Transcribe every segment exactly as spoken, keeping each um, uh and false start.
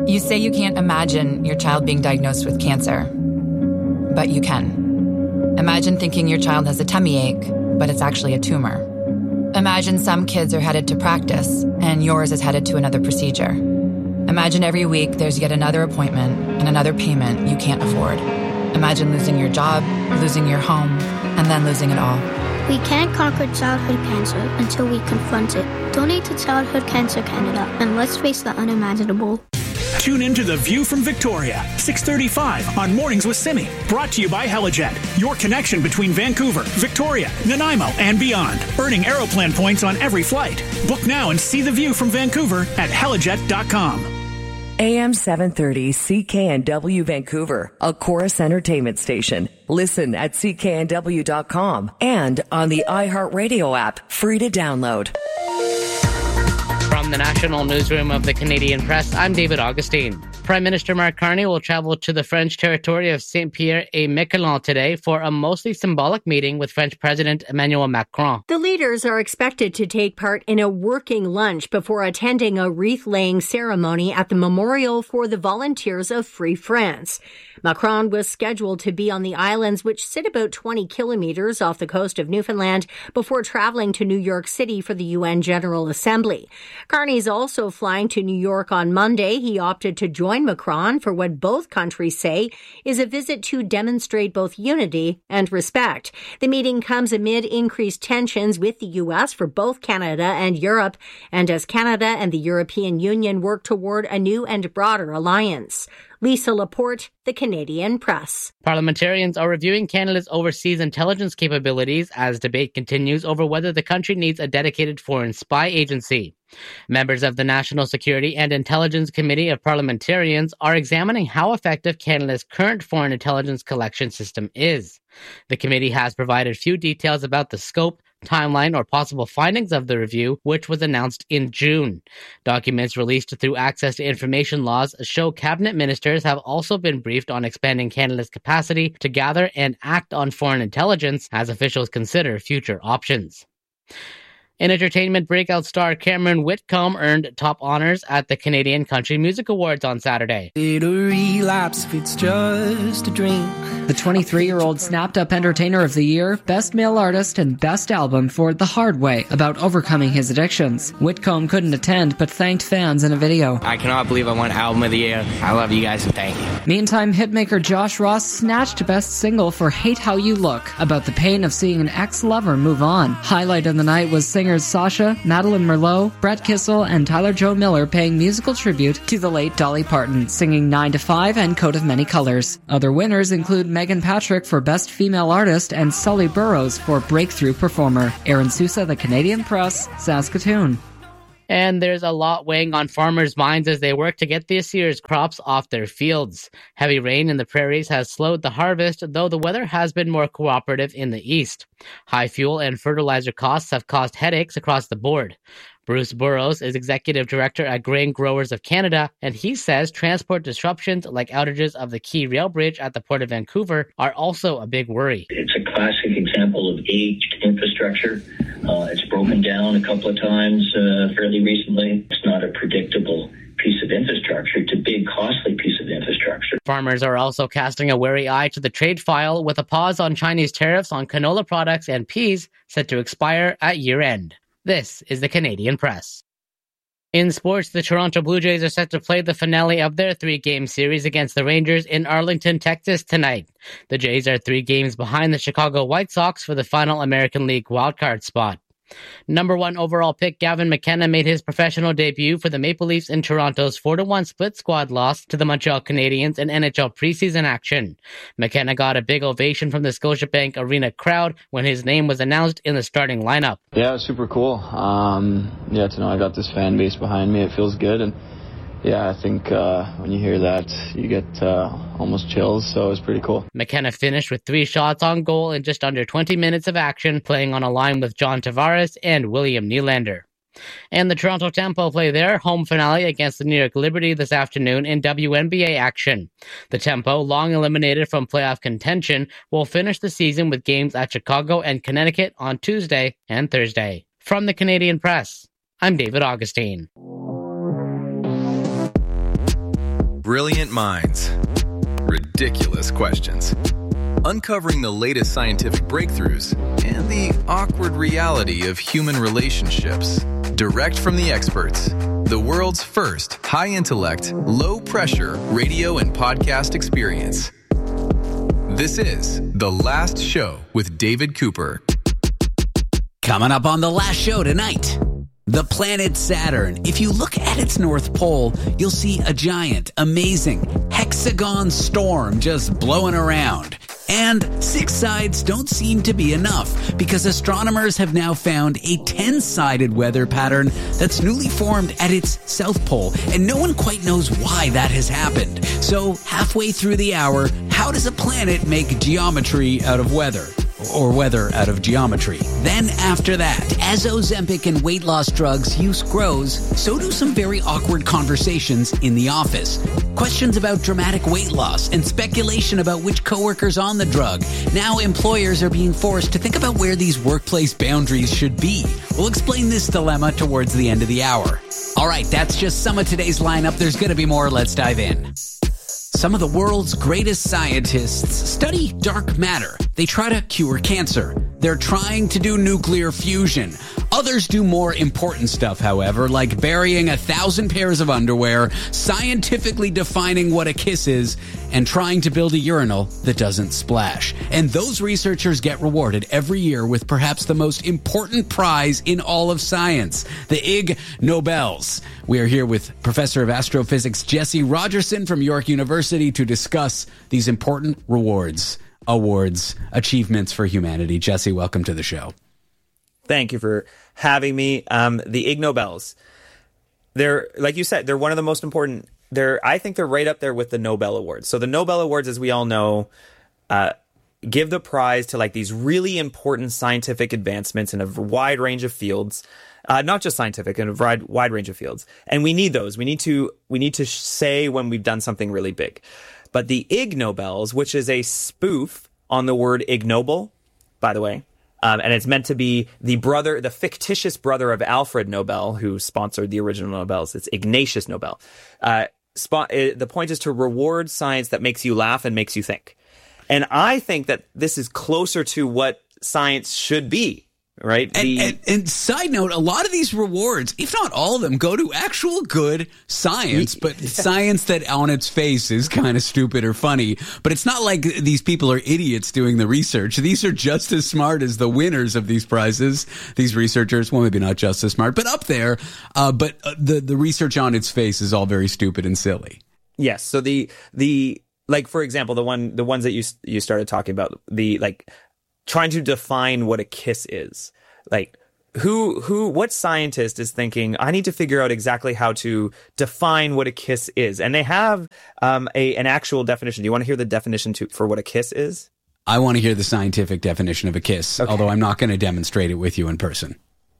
You say you can't imagine your child being diagnosed with cancer, but you can. Imagine thinking your child has a tummy ache, but it's actually a tumor. Imagine some kids are headed to practice, and yours is headed to another procedure. Imagine every week there's yet another appointment and another payment you can't afford. Imagine losing your job, losing your home, and then losing it all. We can't conquer childhood cancer until we confront it. Donate to Childhood Cancer Canada, and let's face the unimaginable. Tune into The View from Victoria, six thirty-five on Mornings with Simi. Brought to you by Helijet, your connection between Vancouver, Victoria, Nanaimo, and beyond. Earning Aeroplan points on every flight. Book now and see the view from Vancouver at helijet dot com. A M seven thirty C K N W Vancouver, a Chorus Entertainment station. Listen at C K N W dot com and on the iHeartRadio app, free to download. From the National Newsroom of the Canadian Press, I'm David Augustine. Prime Minister Mark Carney will travel to the French territory of Saint-Pierre-et-Miquelon today for a mostly symbolic meeting with French President Emmanuel Macron. The leaders are expected to take part in a working lunch before attending a wreath-laying ceremony at the Memorial for the Volunteers of Free France. Macron was scheduled to be on the islands, which sit about twenty kilometers off the coast of Newfoundland, before traveling to New York City for the U N General Assembly. Carney's also flying to New York on Monday. He opted to join Macron for what both countries say is a visit to demonstrate both unity and respect. The meeting comes amid increased tensions with the U S for both Canada and Europe, and as Canada and the European Union work toward a new and broader alliance. Lisa Laporte, The Canadian Press. Parliamentarians are reviewing Canada's overseas intelligence capabilities as debate continues over whether the country needs a dedicated foreign spy agency. Members of the National Security and Intelligence Committee of Parliamentarians are examining how effective Canada's current foreign intelligence collection system is. The committee has provided few details about the scope, timeline, or possible findings of the review, which was announced in June. Documents released through access to information laws show cabinet ministers have also been briefed on expanding Canada's capacity to gather and act on foreign intelligence as officials consider future options. In entertainment, breakout star Cameron Whitcomb earned top honors at the Canadian Country Music Awards on Saturday. It'll relapse if it's just a dream. The twenty-three-year-old snapped up Entertainer of the Year, Best Male Artist, and Best Album for The Hard Way, about overcoming his addictions. Whitcomb couldn't attend, but thanked fans in a video. I cannot believe I won Album of the Year. I love you guys and thank you. Meantime, hitmaker Josh Ross snatched Best Single for Hate How You Look, about the pain of seeing an ex-lover move on. Highlight of the night was singers Sasha, Madeline Merlot, Brett Kissel, and Tyler Joe Miller paying musical tribute to the late Dolly Parton, singing nine to five and Coat of Many Colors. Other winners include Megan Patrick for Best Female Artist and Sully Burrows for Breakthrough Performer. Aaron Sousa, The Canadian Press, Saskatoon. And there's a lot weighing on farmers' minds as they work to get this year's crops off their fields. Heavy rain in the prairies has slowed the harvest, though the weather has been more cooperative in the east. High fuel and fertilizer costs have caused headaches across the board. Bruce Burrows is Executive Director at Grain Growers of Canada, and he says transport disruptions like outages of the Key Rail Bridge at the Port of Vancouver are also a big worry. It's a classic example of aged infrastructure. Uh, it's broken down a couple of times uh, fairly recently. It's not a predictable piece of infrastructure. It's a big, costly piece of infrastructure. Farmers are also casting a wary eye to the trade file, with a pause on Chinese tariffs on canola products and peas set to expire at year-end. This is the Canadian Press. In sports, the Toronto Blue Jays are set to play the finale of their three-game series against the Rangers in Arlington, Texas tonight. The Jays are three games behind the Chicago White Sox for the final American League wildcard spot. Number one overall pick Gavin McKenna made his professional debut for the Maple Leafs in Toronto's four to one split squad loss to the Montreal Canadiens in N H L preseason action. McKenna got a big ovation from the Scotiabank Arena crowd when his name was announced in the starting lineup. Yeah, super cool. Um, yeah, to know I got this fan base behind me, it feels good. And yeah, I think uh, when you hear that, you get uh, almost chills, so it's pretty cool. McKenna finished with three shots on goal in just under twenty minutes of action, playing on a line with John Tavares and William Nylander. And the Toronto Tempo play their home finale against the New York Liberty this afternoon in W N B A action. The Tempo, long eliminated from playoff contention, will finish the season with games at Chicago and Connecticut on Tuesday and Thursday. From the Canadian Press, I'm David Augustine. Brilliant minds. Ridiculous questions. Uncovering the latest scientific breakthroughs and the awkward reality of human relationships. Direct from the experts. The world's first high-intellect, low-pressure radio and podcast experience. This is The Last Show with David Cooper. Coming up on The Last Show tonight. The planet Saturn. If you look at its North Pole, you'll see a giant, amazing hexagon storm just blowing around. And six sides don't seem to be enough because astronomers have now found a ten-sided weather pattern that's newly formed at its South Pole, and no one quite knows why that has happened. So halfway through the hour, how does a planet make geometry out of weather? Or weather out of geometry. Then after that, as Ozempic and weight loss drugs use grows, so do some very awkward conversations in the office. Questions about dramatic weight loss and speculation about which coworkers on the drug. Now employers are being forced to think about where these workplace boundaries should be. We'll explain this dilemma towards the end of the hour. All right, that's just some of today's lineup. There's going to be more. Let's dive in. Some of the world's greatest scientists study dark matter. They try to cure cancer. They're trying to do nuclear fusion. Others do more important stuff, however, like burying a thousand pairs of underwear, scientifically defining what a kiss is, and trying to build a urinal that doesn't splash. And those researchers get rewarded every year with perhaps the most important prize in all of science, the Ig Nobels. We are here with Professor of Astrophysics Jesse Rogerson from York University to discuss these important rewards, awards, achievements for humanity. Jesse, welcome to the show. Thank you for having me. Um, the Ig Nobels, they're, like you said, they're one of the most important. They're, I think they're right up there with the Nobel Awards. So the Nobel Awards, as we all know, uh, give the prize to like these really important scientific advancements in a wide range of fields. Uh, not just scientific, in a wide, wide range of fields. And we need those. We need to, we need to say when we've done something really big. But the Ig Nobels, which is a spoof on the word ignoble, by the way, um, and it's meant to be the brother, the fictitious brother of Alfred Nobel, who sponsored the original Nobels. It's Ignatius Nobel. Uh, spot, uh, the point is to reward science that makes you laugh and makes you think. And I think that this is closer to what science should be. Right. And, the, and, and side note, a lot of these rewards, if not all of them, go to actual good science, but yeah. science that on its face is kind of stupid or funny. But it's not like these people are idiots doing the research. These are just as smart as the winners of these prizes. These researchers, well, maybe not just as smart, but up there. Uh, but the, the research on its face is all very stupid and silly. Yes. So the, the, like, for example, the one, the ones that you, you started talking about, the, like, trying to define what a kiss is. Like, who, who, what scientist is thinking, I need to figure out exactly how to define what a kiss is? And they have um, a an actual definition. Do you want to hear the definition to, for what a kiss is? I want to hear the scientific definition of a kiss, okay. Although I'm not going to demonstrate it with you in person.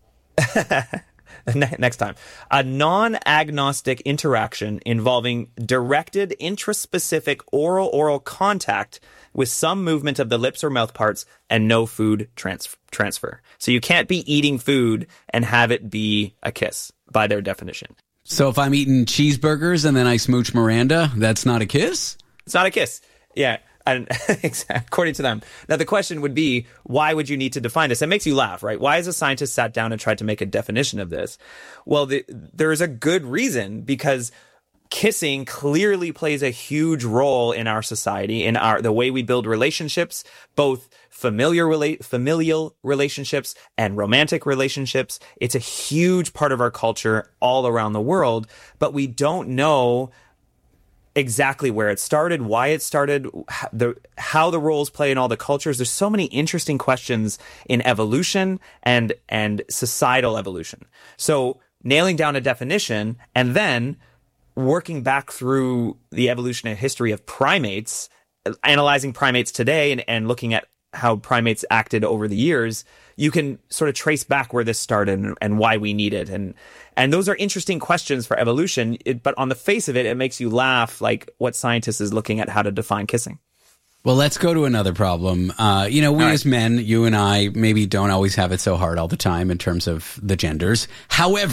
Next time. A non-agnostic interaction involving directed intraspecific oral-oral contact with some movement of the lips or mouth parts and no food trans- transfer. So you can't be eating food and have it be a kiss by their definition. So if I'm eating cheeseburgers and then I smooch Miranda, that's not a kiss? It's not a kiss. Yeah. And according to them. Now, the question would be, why would you need to define this? It makes you laugh, right? Why has a scientist sat down and tried to make a definition of this? Well, the, there is a good reason, because kissing clearly plays a huge role in our society, in our the way we build relationships, both familiar rela- familial relationships and romantic relationships. It's a huge part of our culture all around the world, but we don't know exactly where it started, why it started, how the, how the roles play in all the cultures. There's so many interesting questions in evolution and and societal evolution. So nailing down a definition and then working back through the evolutionary history of primates, analyzing primates today and, and looking at how primates acted over the years, you can sort of trace back where this started and, and why we need it. And and those are interesting questions for evolution. It, but on the face of it, it makes you laugh, like what scientist is looking at how to define kissing. Well, let's go to another problem. Uh, you know, we right. as men, you and I, maybe don't always have it so hard all the time in terms of the genders. However,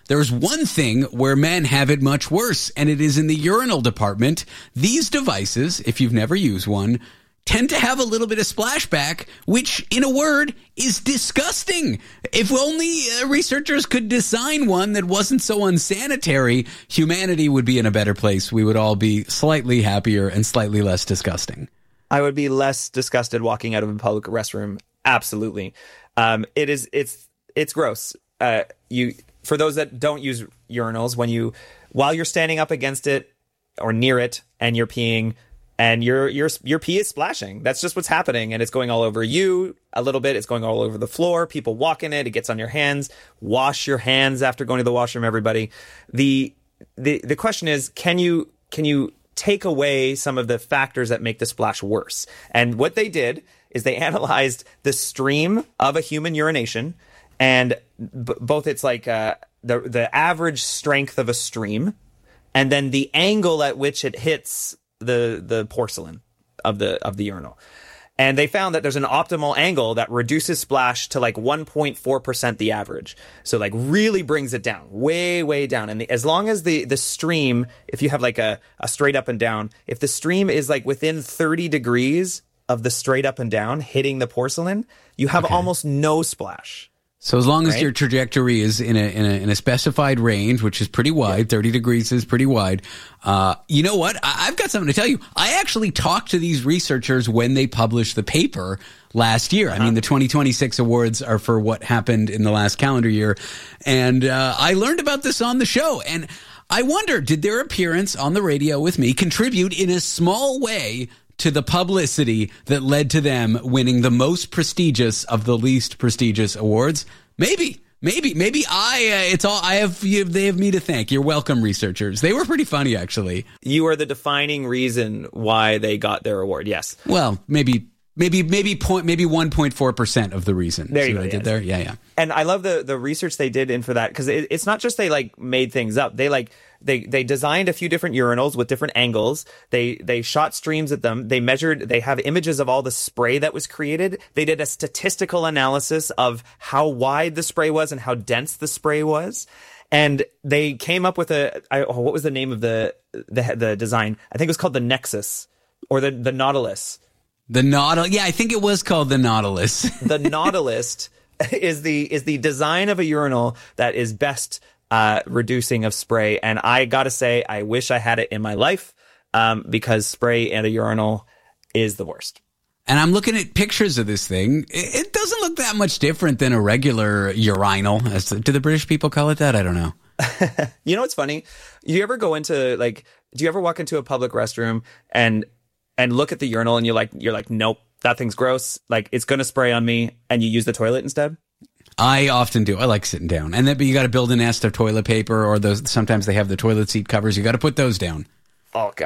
there's one thing where men have it much worse, and it is in the urinal department. These devices, if you've never used one, tend to have a little bit of splashback, which, in a word, is disgusting. If only uh, researchers could design one that wasn't so unsanitary, humanity would be in a better place. We would all be slightly happier and slightly less disgusting. I would be less disgusted walking out of a public restroom. Absolutely. Um, it is, it's, it's gross. Uh, you, for those that don't use urinals, when you, while you're standing up against it or near it and you're peeing, and your your your pee is splashing. That's just what's happening, and it's going all over you a little bit. It's going all over the floor. People walk in it. It gets on your hands. Wash your hands after going to the washroom, everybody. The the the question is, can you can you take away some of the factors that make the splash worse? And what they did is they analyzed the stream of a human urination, and b- both it's like uh, the the average strength of a stream, and then the angle at which it hits the the porcelain of the of the urinal. And they found that there's an optimal angle that reduces splash to like one point four percent the average. So like really brings it down, way, way down. And the, as long as the, the stream, if you have like a, a straight up and down, if the stream is like within thirty degrees of the straight up and down hitting the porcelain, you have okay. almost no splash. So as long as right? your trajectory is in a, in a in a specified range, which is pretty wide, yeah. thirty degrees is pretty wide. Uh, you know what? I, I've got something to tell you. I actually talked to these researchers when they published the paper last year. Uh-huh. I mean, the twenty twenty-six awards are for what happened in the last calendar year. And uh, I learned about this on the show. And I wonder, did their appearance on the radio with me contribute in a small way to the publicity that led to them winning the most prestigious of the least prestigious awards? Maybe, maybe, maybe I, uh, it's all, I have, you, they have me to thank. You're welcome, researchers. They were pretty funny, actually. You are the defining reason why they got their award. Yes. Well, maybe, maybe, maybe point, maybe one point four percent of the reason. There See you what go, I did yes. there? Yeah, yeah. And I love the, the research they did in for that, because it, it's not just they like made things up. They like, They they designed a few different urinals with different angles. They they shot streams at them. They measured, they have images of all the spray that was created. They did a statistical analysis of how wide the spray was and how dense the spray was. And they came up with a, I, oh, what was the name of the, the the design? I think it was called the Nexus or the, the Nautilus. The Nautilus. Yeah, I think it was called the Nautilus. The Nautilus is the is the design of a urinal that is best Uh, reducing of spray. And I gotta say, I wish I had it in my life, um, because spray and a urinal is the worst. And I'm looking at pictures of this thing. It, it doesn't look that much different than a regular urinal. As the, do the British people call it that? I don't know. You know what's funny? You ever go into like, do you ever walk into a public restroom and and look at the urinal and you're like, you're like, nope, that thing's gross. Like it's gonna spray on me, and you use the toilet instead? I often do. I like sitting down. And then, but you got to build a nest of toilet paper, or those. Sometimes they have the toilet seat covers. You got to put those down. Oh, God.